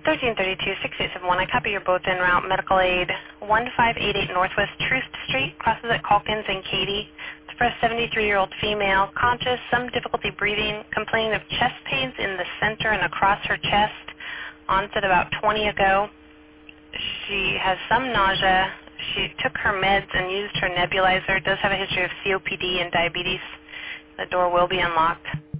1332-6871. I copy your both en route. Medical aid 1588 Northwest Truth Street, crosses at Calkins and Katy. It's for a 73-year-old female, conscious, some difficulty breathing, complaining of chest pains in the center and across her chest. Onset about 20 ago. She has some nausea. She took her meds and used her nebulizer. Does have a history of COPD and diabetes. The door will be unlocked.